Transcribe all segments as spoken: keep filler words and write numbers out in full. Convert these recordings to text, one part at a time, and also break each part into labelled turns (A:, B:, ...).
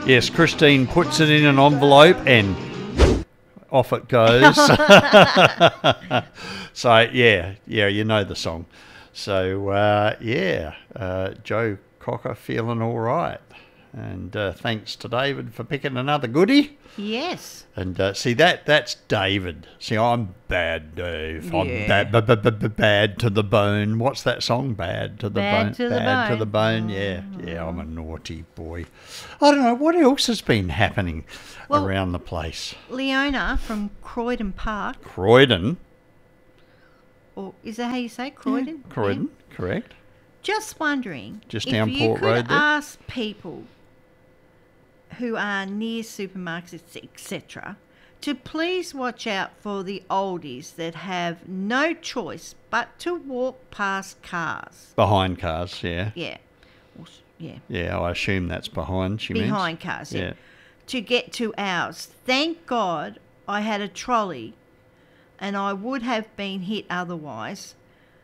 A: Yes, Christine puts it in an envelope and off it goes. So, yeah, yeah, you know the song. So, uh, yeah, uh, Joe Cocker feeling all right. And uh, thanks to David for picking another goodie.
B: Yes.
A: And uh, see, that that's David. See, I'm bad, Dave. I'm
B: Yeah.
A: bad, b- b- b- b- bad to the bone. What's that song? Bad to the
B: Bad
A: bone.
B: to the
A: bad to
B: bone.
A: the bone. Yeah, yeah. I'm a naughty boy. I don't know what else has been happening
B: Well-
A: around the place.
B: Leona from Croydon Park,
A: Croydon.
B: or is that how you say it? Croydon?
A: Croydon,
B: Yeah.
A: correct.
B: Just wondering
A: Just
B: if
A: down
B: you
A: Port
B: could
A: Road there?
B: ask people who are near supermarkets, et cetera, to please watch out for the oldies that have no choice but to walk past cars.
A: Behind cars. Yeah,
B: Yeah. Or s- Yeah.
A: yeah. I assume that's behind. She means
B: Behind cars, yeah.
A: Yeah.
B: To get to ours. Thank God I had a trolley and I would have been hit otherwise,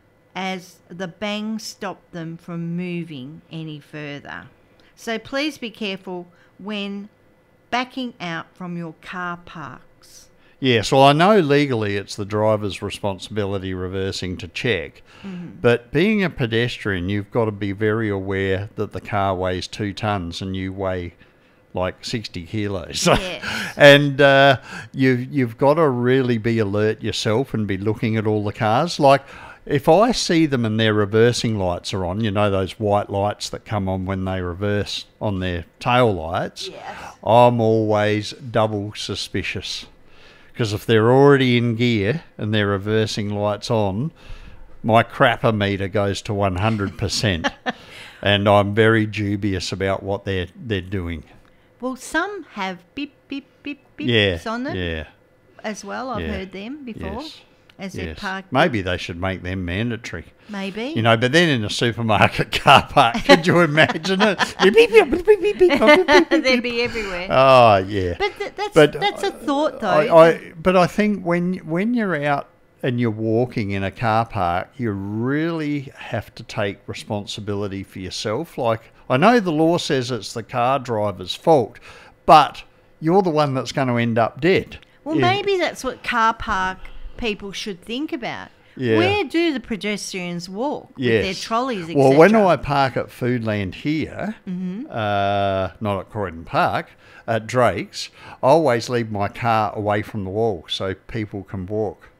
B: as the bang stopped them from moving any further. So please be careful when backing out from your car parks.
A: Yes, well, I know legally it's the driver's responsibility reversing to check, but being a pedestrian, you've got to be very aware that the car weighs two tonnes and you weigh like sixty kilos.
B: Yes.
A: And uh, you've, you've got to really be alert yourself and be looking at all the cars. Like, if I see them and their reversing lights are on, you know, those white lights that come on when they reverse on their tail lights,
B: Yes.
A: I'm always double suspicious. Because if they're already in gear and their reversing lights on, my crapper meter goes to one hundred percent. And I'm very dubious about what they're they're doing.
B: Well, some have beep, beep, beep, beeps
A: Yeah,
B: on them
A: yeah,
B: as well. I've
A: Yeah.
B: heard them before
A: yes,
B: as they're
A: yes.
B: parked.
A: Maybe they should make them mandatory.
B: Maybe.
A: You know, but then in a supermarket car park, could you imagine it? Beep, beep, beep, beep, beep, beep, beep, beep, beep.
B: They'd be everywhere.
A: Oh, yeah.
B: But th- that's
A: But,
B: that's a thought, though.
A: I, I, but I think when when you're out and you're walking in a car park, you really have to take responsibility for yourself. Like, I know the law says it's the car driver's fault, but you're the one that's going to end up dead.
B: well,
A: Yeah.
B: maybe that's what car park people should think about.
A: Yeah.
B: Where do the pedestrians walk with their
A: Yes.
B: trolleys, et cetera?
A: Well, when I park at Foodland here,
B: Mm-hmm.
A: uh, not at Croydon Park, at Drake's, I always leave my car away from the wall so people can walk.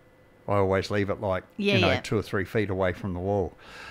A: I always leave it like,
B: Yeah,
A: you know,
B: yeah.
A: two or three feet away from the wall.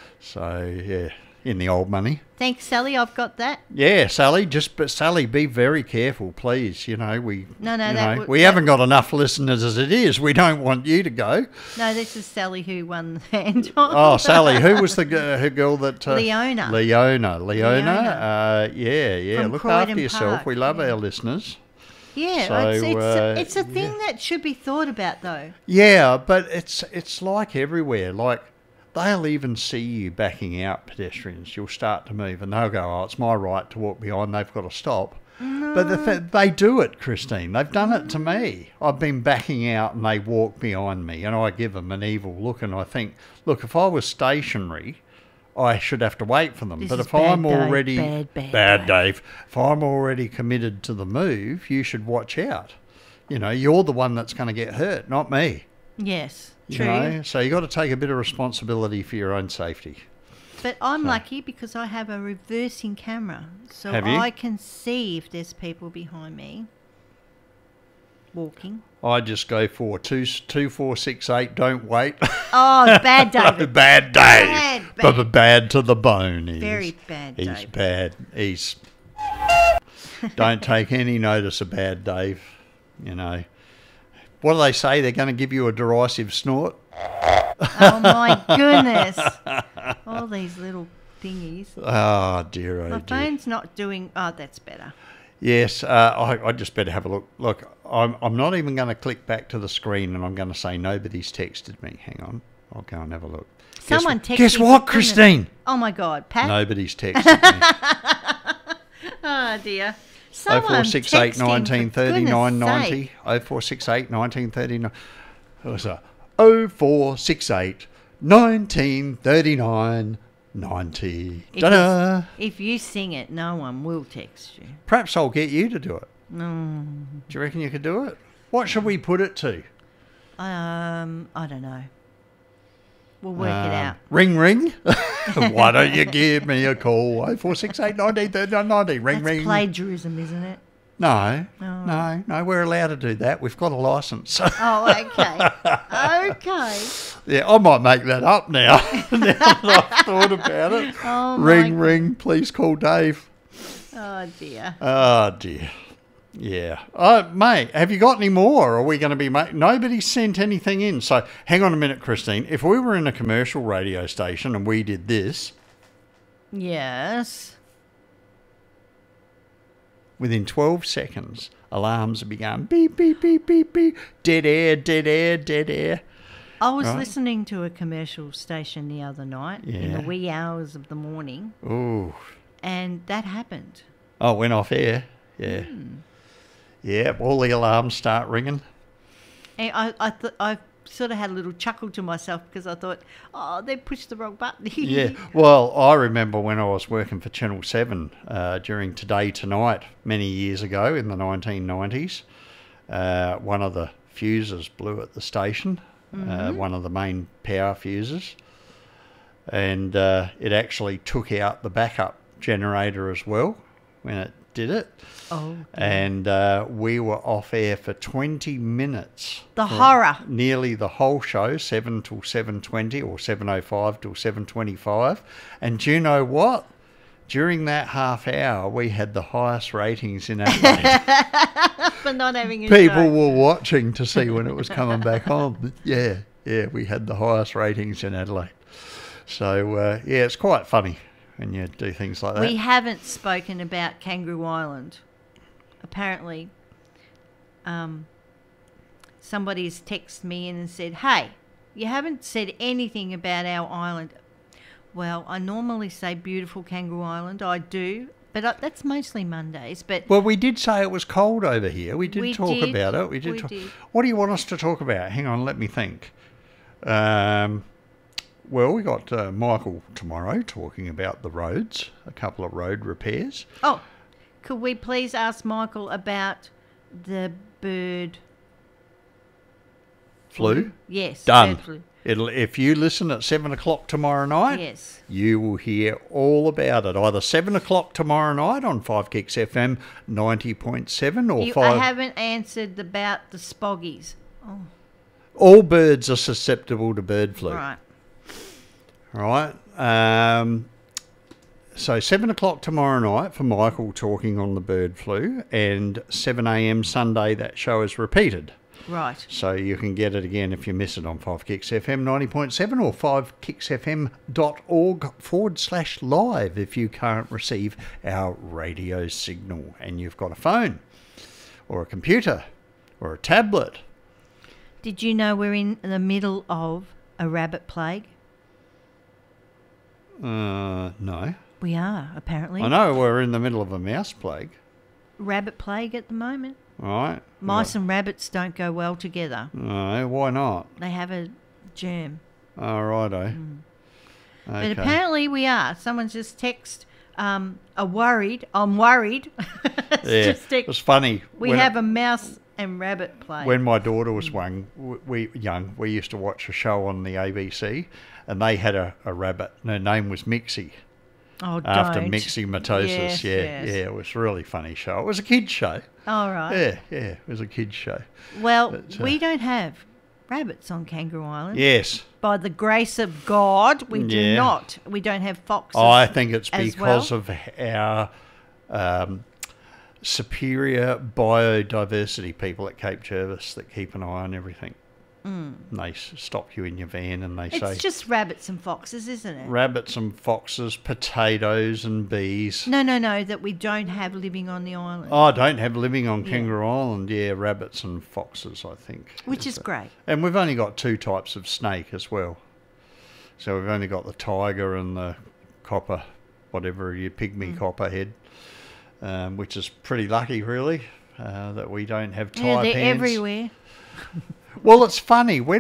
A: So, yeah, in the old money.
B: Thanks, Sally. I've got that.
A: Yeah, Sally, just, but Sally, be very careful, please. You know, we,
B: No, no,
A: you
B: that
A: know,
B: would-
A: we
B: that-
A: haven't got enough listeners as it is. We don't want you to go.
B: No, this is Sally who won the hand on.
A: Oh, Sally, who was the g- her girl that... Uh,
B: Leona.
A: Leona. Leona.
B: Leona.
A: Uh, yeah, yeah.
B: From
A: Look
B: Croydon
A: after yourself.
B: Park,
A: We love
B: yeah.
A: our listeners.
B: Yeah,
A: So,
B: it's, it's,
A: uh,
B: a, it's a thing
A: yeah.
B: that should be thought about, though.
A: Yeah, but it's it's like everywhere. Like, they'll even see you backing out pedestrians. You'll start to move and they'll go, oh, it's my right to walk behind. They've got to stop. But the th- they do it, Christine. They've done it to me. I've been backing out and they walk behind me and I give them an evil look and I think, look, if I was stationary, I should have to wait for them.
B: This
A: but
B: is
A: if
B: bad,
A: I'm
B: Dave.
A: already...
B: Bad, bad,
A: Dave. If I'm already committed to the move, you should watch out. You know, you're the one that's going to get hurt, not me.
B: Yes,
A: You
B: true.
A: know? So you got to take a bit of responsibility for your own safety.
B: But I'm lucky because I have a reversing camera, so
A: Have you?
B: I can see if there's people behind me walking.
A: I just go for two, two, four, six, eight. Don't wait.
B: Oh, bad David.
A: bad Dave.
B: Bad,
A: But
B: bad.
A: the bad to the bone. He
B: Very
A: is.
B: bad,
A: He's
B: Dave.
A: bad. He's. Don't take any notice of bad Dave. You know. What do they say? They're going to give you a derisive snort.
B: Oh my goodness! All these little thingies.
A: Oh dear, oh
B: My
A: dear.
B: phone's not doing. Oh, that's better.
A: Yes, uh, I, I just better have a look. Look, I'm, I'm not even going to click back to the screen and I'm going to say nobody's texted me. Hang on, I'll go and have a look.
B: Someone
A: guess,
B: texted
A: Guess
B: me,
A: what,
B: for goodness-
A: Christine?
B: Oh my God, Pat.
A: Nobody's texted me.
B: Oh dear.
A: Oh
B: Someone
A: four six eight
B: text him, for
A: nineteen thirty nine
B: goodness
A: ninety.
B: sake.
A: Oh four six eight nineteen thirty nine. It was a oh four six eight nineteen thirty nine ninety.
B: If
A: Ta-da!
B: If you sing it, no one will text you.
A: Perhaps I'll get you to do it.
B: No.
A: Do you reckon you could do it? What should we put it to?
B: Um, I don't know. We'll work
A: Um,
B: it out.
A: Ring, ring. Why don't you give me a call? oh four six eight nineteen thirty-nine ninety. Ring,
B: That's
A: ring.
B: plagiarism, isn't it?
A: No,
B: Oh.
A: no, no. We're allowed to do that. We've got a license.
B: Oh, okay. Okay.
A: Yeah, I might make that up now. Now that I've thought about it.
B: Oh,
A: ring,
B: my-
A: ring. Please call Dave.
B: Oh, dear.
A: Oh dear. Yeah. Oh, mate, have you got any more? Or are we going to be... Ma- Nobody sent anything in. So hang on a minute, Christine. If we were in a commercial radio station and we did this,
B: Yes.
A: within twelve seconds, alarms would be going beep, beep, beep, beep, beep. Dead air, dead air, dead air.
B: I was
A: Right.
B: listening to a commercial station the other night in the
A: Yeah.
B: wee hours of the morning,
A: Ooh.
B: and that happened.
A: Oh, it went off air. Yeah. Yeah, all the alarms start ringing.
B: And I, I, th- I sort of had a little chuckle to myself because I thought, oh, they pushed the wrong button.
A: Yeah, well, I remember when I was working for Channel seven uh, during Today Tonight many years ago in the nineteen nineties. Uh, one of the fuses blew at the station, uh, one of the main power fuses, and uh, it actually took out the backup generator as well when it did it.
B: Oh,
A: And uh, we were off air for twenty minutes.
B: The
A: for
B: horror.
A: Nearly the whole show, seven till seven twenty or seven oh five till seven twenty-five. And do you know what? During that half hour, we had the highest ratings in Adelaide.
B: for not having a
A: People
B: show.
A: were watching to see when it was coming back on. Yeah, yeah, we had the highest ratings in Adelaide. So, uh, yeah, it's quite funny when you do things like that.
B: We haven't spoken about Kangaroo Island. Apparently, um, somebody has texted me in and said, hey, you haven't said anything about our island. Well, I normally say beautiful Kangaroo Island. I do, but I, that's mostly Mondays. But
A: Well, we did say it was cold over here. We did
B: We
A: talk
B: did.
A: about it. We did.
B: We
A: talk.
B: did.
A: What do you want us to talk about? Hang on, let me think. Um, well, we got uh, Michael tomorrow talking about the roads, a couple of road repairs.
B: oh, could we please ask Michael about the bird
A: Flu
B: Yes,
A: done.
B: bird flu.
A: It'll if you listen at seven o'clock tomorrow night.
B: Yes.
A: You will hear all about it. Either seven o'clock tomorrow night on Five Kicks F M ninety point seven or
B: You,
A: five.
B: I haven't answered about the spoggies. Oh,
A: All birds are susceptible to bird flu.
B: right.
A: Right. Um, so seven o'clock tomorrow night for Michael talking on the bird flu, and seven a.m. Sunday that show is repeated.
B: Right.
A: So you can get it again if you miss it on Five Kicks F M ninety point seven or five kicks f m dot org forward slash live if you can't receive our radio signal and you've got a phone or a computer or a tablet.
B: Did you know we're in the middle of a rabbit plague?
A: Uh, no.
B: We are, apparently.
A: I know we're in the middle of a mouse plague.
B: Rabbit plague at the moment.
A: Right.
B: Mice and rabbits don't go well together.
A: No, why not?
B: They have a germ.
A: Oh, righto.
B: Mm. But
A: Okay.
B: apparently we are. Someone's just text, um, a worried. I'm worried. It's
A: Yeah,
B: just
A: it
B: text,
A: was funny.
B: we
A: when,
B: have a mouse and rabbit plague.
A: when my daughter was young, we young, we used to watch a show on the A B C, and they had a, a rabbit. And her name was Mixie,
B: oh,
A: after
B: don't.
A: myxomatosis.
B: Yes,
A: yeah,
B: yes.
A: yeah, it was a really funny show. It was a kids show.
B: All right.
A: Yeah, yeah, it was a kids show.
B: Well,
A: But, uh,
B: we don't have rabbits on Kangaroo Island.
A: Yes,
B: By the grace of God, we do
A: Yeah.
B: not. We don't have foxes.
A: I think it's
B: as
A: because
B: well.
A: of our um, superior biodiversity people at Cape Jervis that keep an eye on everything. Mm. And they s- stop you in your van and they
B: It's
A: say
B: just rabbits and foxes, isn't it?
A: rabbits and foxes, potatoes and bees.
B: No, no, no, that we don't have living on the island.
A: Oh, I don't have living on
B: Yeah.
A: Kangaroo Island. Yeah, rabbits and foxes, I think.
B: Which is
A: it.
B: great.
A: And we've only got two types of snake as well. So we've only got the tiger and the copper, whatever, your pygmy
B: Mm.
A: copperhead, um, which is pretty lucky, really, uh, that we don't have
B: Yeah,
A: taipan.
B: they're everywhere.
A: Well, it's funny when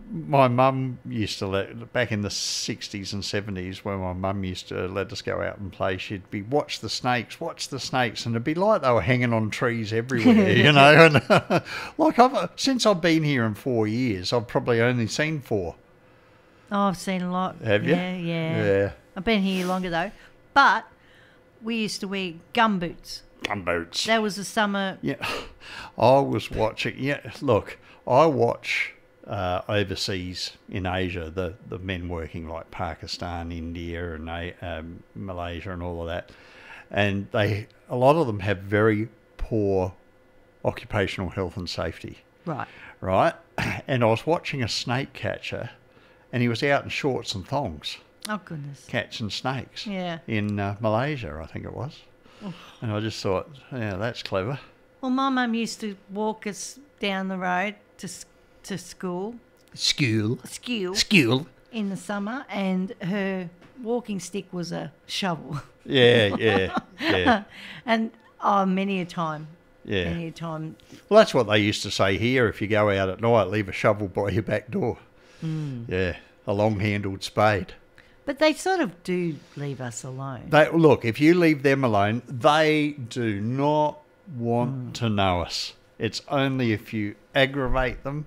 A: my mum used to let, back in the sixties and seventies, when my mum used to let us go out and play, she'd be, watch the snakes, watch the snakes, and it'd be like they were hanging on trees everywhere, you know. And like, I've, since I've been here in four years, I've probably only seen four.
B: Oh, I've seen a lot.
A: Have you?
B: Yeah, yeah.
A: Yeah.
B: I've been here longer though. But we used to wear gumboots.
A: Gumboots.
B: That was the summer.
A: Yeah. I was watching, yeah, look, I watch uh, overseas in Asia, the, the men working like Pakistan, India and um, Malaysia and all of that. And they, a lot of them have very poor occupational health and safety.
B: Right.
A: Right? And I was watching a snake catcher, and he was out in shorts and thongs
B: Oh, goodness.
A: catching snakes
B: Yeah.
A: in uh, Malaysia, I think it was. And I just thought, yeah, that's clever.
B: Well, my mum used to walk us down the road to s- to school,
A: School.
B: school,
A: School.
B: in the summer, and her walking stick was a shovel.
A: Yeah, yeah, yeah,
B: And oh, many a time,
A: yeah.
B: many a time.
A: Well, that's what they used to say here. If you go out at night, leave a shovel by your back door. Mm. Yeah, a long-handled spade.
B: But they sort of do leave us alone.
A: They look, if you leave them alone, they do not want to know us. It's only if you aggravate them.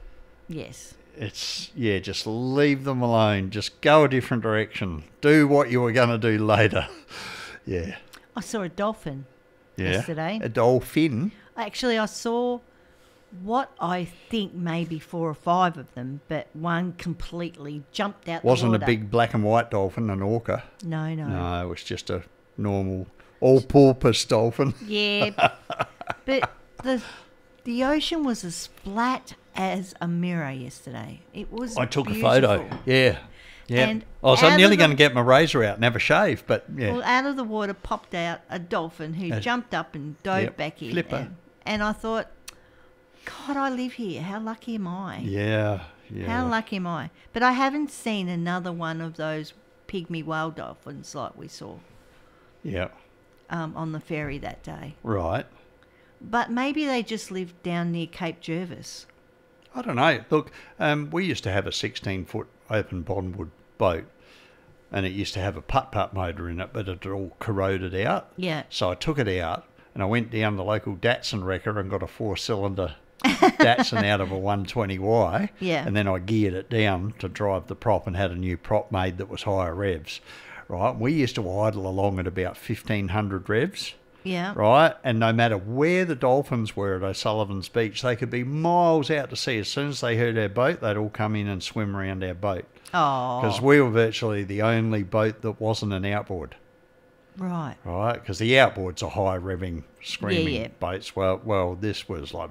B: Yes.
A: It's, yeah, just leave them alone. Just go a different direction. Do what you were going to do later. Yeah.
B: I saw a dolphin
A: Yeah.
B: yesterday.
A: A dolphin.
B: Actually, I saw what I think maybe four or five of them, but one completely jumped out
A: Wasn't
B: the
A: a
B: water.
A: big black and white dolphin, an orca.
B: No, no.
A: No, it was just a normal all-purpose dolphin.
B: Yeah, but the the ocean was as flat as a mirror yesterday. It was
A: I took
B: beautiful.
A: a photo. Yeah. Yeah.
B: And
A: I was
B: out of
A: nearly
B: the-
A: going to get my razor out and have a shave, but yeah.
B: Well, out of the water popped out a dolphin who
A: Uh,
B: jumped up and dove
A: yep,
B: back in.
A: flipper.
B: And, and I thought, God, I live here. How lucky am I?
A: yeah. Yeah.
B: How lucky am I? But I haven't seen another one of those pygmy whale dolphins like we saw
A: Yeah.
B: um, on the ferry that day.
A: Right.
B: But maybe they just live down near Cape Jervis.
A: I don't know. Look, um, we used to have a sixteen-foot open bondwood boat, and it used to have a putt-putt motor in it, but it had all corroded out.
B: Yeah.
A: So I took it out, and I went down the local Datsun wrecker and got a four-cylinder Datsun out of a one twenty Y.
B: Yeah.
A: And then I geared it down to drive the prop and had a new prop made that was higher revs. Right. We used to idle along at about fifteen hundred revs.
B: Yeah.
A: Right, and no matter where the dolphins were at O'Sullivan's Beach, they could be miles out to sea. As soon as they heard our boat, they'd all come in and swim around our boat.
B: Oh.
A: Because we were virtually the only boat that wasn't an outboard.
B: Right.
A: Right, because the outboards are high revving, screaming
B: Yeah, yeah.
A: boats. Well, well, this was like,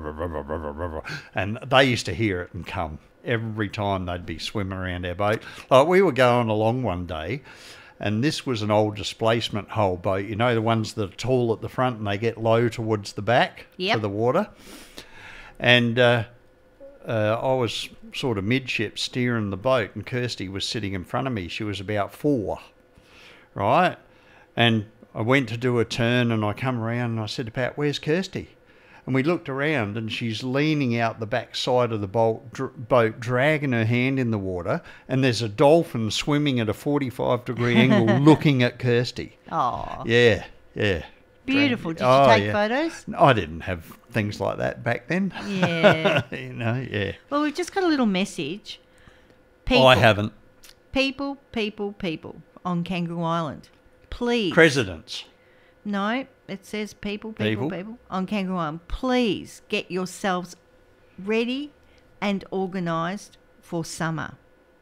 A: and they used to hear it and come every time they'd be swimming around our boat. Like we were going along one day, and this was an old displacement hull boat. You know, the ones that are tall at the front and they get low towards the back
B: Yep.
A: for the water. And uh, uh, I was sort of midship steering the boat, and Kirsty was sitting in front of me. She was about four, right? And I went to do a turn, and I come around and I said to Pat, "Where's Kirsty?" And we looked around, and she's leaning out the back side of the boat, dr- boat, dragging her hand in the water, and there's a dolphin swimming at a forty-five degree angle looking at Kirsty.
B: Oh.
A: Yeah, yeah.
B: Beautiful. Did you
A: Oh,
B: take
A: yeah.
B: photos?
A: I didn't have things like that back then.
B: Yeah.
A: You know, yeah.
B: Well, we've just got a little message. People,
A: I haven't.
B: people, people, people on Kangaroo Island. Please.
A: Presidents.
B: No, it says people, people,
A: People.
B: people, on Kangaroo Island. Please get yourselves ready and organised for summer,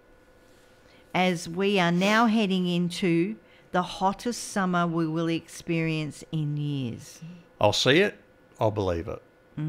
B: as we are now heading into the hottest summer we will experience in years.
A: I'll see it. I'll believe it.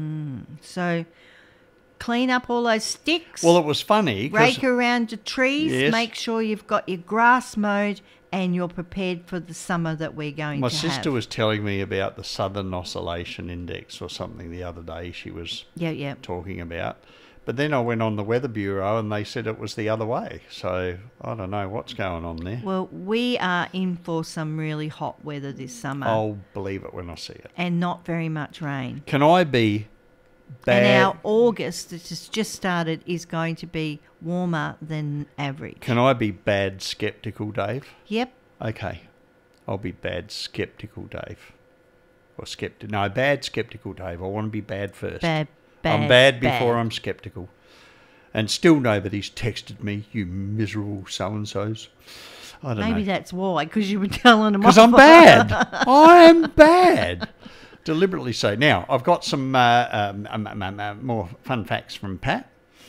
B: So clean up all those sticks,
A: Well, it was funny. 'cause-
B: rake around your trees,
A: Yes.
B: make sure you've got your grass mowed and you're prepared for the summer that we're going
A: My
B: to
A: sister
B: have.
A: was telling me about the Southern Oscillation Index or something the other day she was
B: Yeah, yeah.
A: talking about. But then I went on the Weather Bureau and they said it was the other way. So I don't know what's going on there.
B: Well, we are in for some really hot weather this summer
A: I'll believe it when I see it.
B: and not very much rain.
A: Can I be bad.
B: And our August, which has just started, is going to be warmer than average.
A: Can I be bad skeptical, Dave?
B: Yep.
A: Okay. I'll be bad skeptical, Dave. Or skeptic. No, bad skeptical, Dave. I want to be bad first.
B: Bad, bad.
A: I'm bad before
B: bad.
A: I'm skeptical. And still nobody's texted me, you miserable so-and-sos. I don't
B: Maybe
A: know.
B: that's why, because you were telling them
A: Because
B: off.
A: I'm bad. I am bad. Deliberately so. Now, I've got some uh, um, um, um, um, uh, more fun facts from Pat.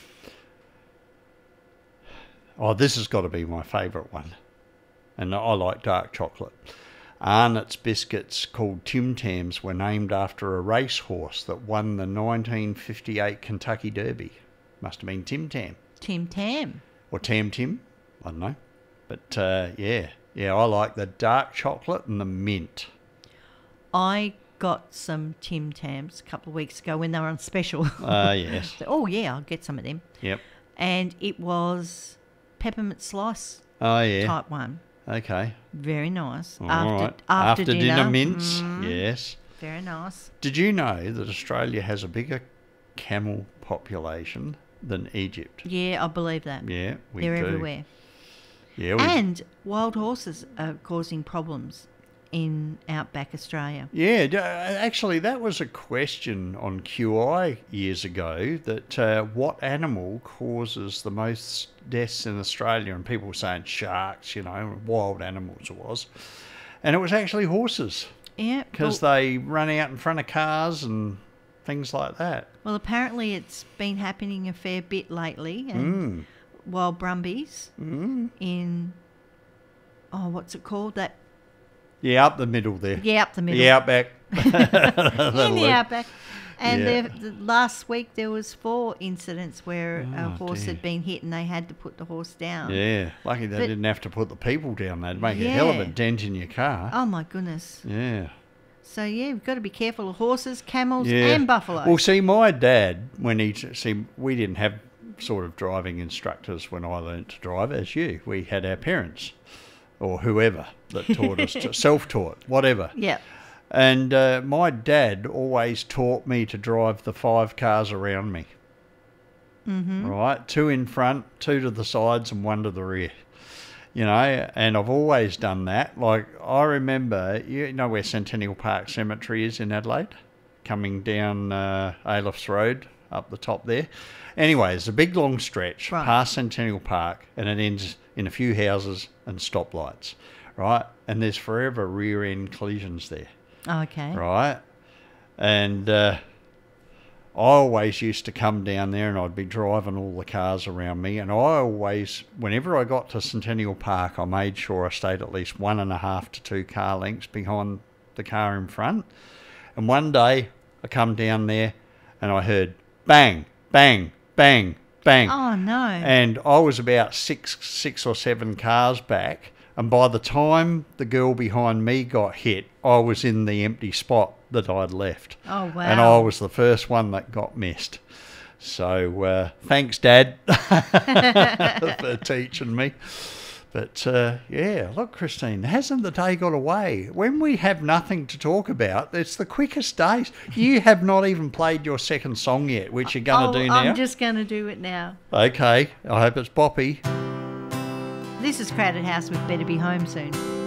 A: Oh, this has got to be my favourite one. And I like dark chocolate. Arnott's biscuits called Tim Tams were named after a racehorse that won the nineteen fifty-eight Kentucky Derby. Must have been Tim Tam.
B: Tim Tam.
A: Or Tam Tim. I don't know. But uh, yeah. Yeah, I like the dark chocolate and the mint.
B: I got some Tim Tams a couple of weeks ago when they were on special.
A: Ah, uh, yes.
B: So, oh, yeah, I'll get some of them.
A: Yep.
B: And it was peppermint slice
A: Oh, yeah.
B: type one.
A: Okay.
B: Very nice.
A: All
B: after,
A: right.
B: after,
A: After dinner, mints.
B: Mm,
A: Yes.
B: Very nice.
A: Did you know that Australia has a bigger camel population than Egypt?
B: Yeah, I believe that.
A: Yeah, we
B: They're
A: do.
B: everywhere.
A: Yeah, we,
B: And wild horses are causing problems in outback Australia.
A: yeah. d- uh, Actually, that was a question on Q I years ago. That uh, what animal causes the most deaths in Australia? And people were saying sharks. You know, wild animals it was, and it was actually horses
B: Yeah.
A: because
B: well,
A: they run out in front of cars and things like that.
B: well, apparently it's been happening a fair bit lately. And
A: Mm.
B: wild brumbies
A: Mm.
B: in, oh, what's it called? That
A: Yeah, up the middle there.
B: Yeah, up the middle.
A: The outback.
B: in
A: That'll
B: the
A: do.
B: outback. And
A: Yeah.
B: the, the, last week there was four incidents where a
A: Oh,
B: horse
A: dear.
B: had been hit and they had to put the horse down.
A: Yeah, lucky they
B: But-
A: didn't have to put the people down. They'd make a hell of a
B: Yeah.
A: dent in your car.
B: Oh my goodness.
A: Yeah.
B: So yeah, we've got to be careful of horses, camels,
A: Yeah.
B: and buffalo.
A: Well, see, my dad, when he, see, we didn't have sort of driving instructors when I learnt to drive, as you. We had our parents or whoever that taught us, to, self-taught, whatever.
B: yeah.
A: And uh, my dad always taught me to drive the five cars around me.
B: Mm-hmm.
A: Right? Two in front, two to the sides, and one to the rear. You know, and I've always done that. Like, I remember, you know where Centennial Park Cemetery is in Adelaide? Coming down uh, Ailofts Road, up the top there. Anyway, it's a big long stretch
B: Right.
A: past Centennial Park, and it ends in a few houses and stoplights, right? And there's forever rear-end collisions there,
B: Okay.
A: right? And uh, I always used to come down there and I'd be driving all the cars around me, and I always, whenever I got to Centennial Park, I made sure I stayed at least one and a half to two car lengths behind the car in front. And one day I come down there and I heard bang, bang, bang, bang.
B: Oh no.
A: And I was about six, six or seven cars back. And by the time the girl behind me got hit, I was in the empty spot that I'd left.
B: Oh wow.
A: And I was the first one that got missed. So uh, thanks, Dad, for teaching me. But uh, yeah, look, Christine, hasn't the day got away? When we have nothing to talk about, it's the quickest days. You have not even played your second song yet, which you're going to
B: Oh,
A: do now.
B: I'm just going to do it now.
A: Okay, I hope it's boppy.
B: This is Crowded House with Better Be Home Soon.